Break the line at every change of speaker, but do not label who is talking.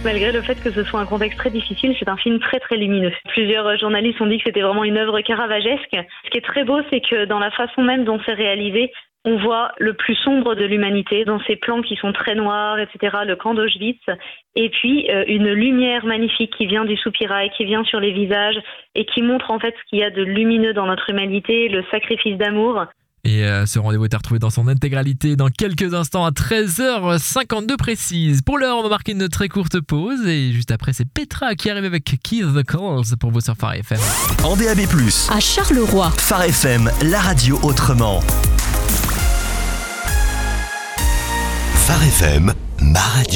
Malgré le fait que ce soit un contexte très difficile, c'est un film très très lumineux. Plusieurs journalistes ont dit que c'était vraiment une œuvre caravagesque. Ce qui est très beau, c'est que dans la façon même dont c'est réalisé, on voit le plus sombre de l'humanité dans ces plans qui sont très noirs, etc., le camp d'Auschwitz, et puis une lumière magnifique qui vient du soupirail, qui vient sur les visages et qui montre en fait ce qu'il y a de lumineux dans notre humanité, le sacrifice d'amour.
Et ce rendez-vous est à retrouver dans son intégralité dans quelques instants à 13h52 précise. Pour l'heure, on va marquer une très courte pause et juste après, c'est Petra qui arrive avec Keith the Calls pour vous sur Phare FM.
En DAB+,
à Charleroi,
Phare FM, la radio autrement. Phare FM, ma radio.